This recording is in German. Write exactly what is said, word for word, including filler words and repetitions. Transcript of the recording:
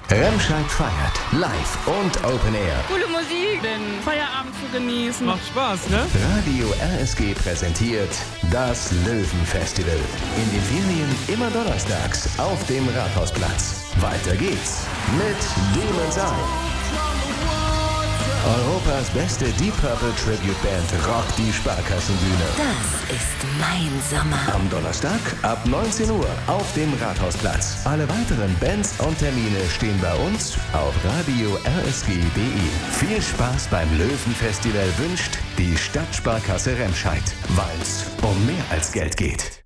Remscheid feiert live und Open Air. Coole Musik, den Feierabend zu genießen. Macht Spaß, ne? Radio R S G präsentiert das Löwenfestival. In den Ferien immer donnerstags auf dem Rathausplatz. Weiter geht's mit Demon's Eye. Europas beste Deep Purple Tribute Band rockt die Sparkassenbühne. Das ist mein Sommer. Am Donnerstag ab neunzehn Uhr auf dem Rathausplatz. Alle weiteren Bands und Termine stehen bei uns auf radio r s g punkt d e. Viel Spaß beim Löwenfestival wünscht die Stadtsparkasse Remscheid, weil's um mehr als Geld geht.